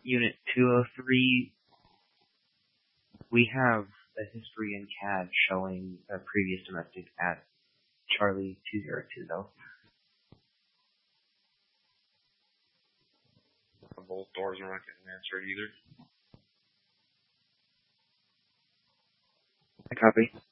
Unit 203, we have a history in CAD showing a previous domestic at Charlie 202, though. Both doors are not getting answered either. I copy.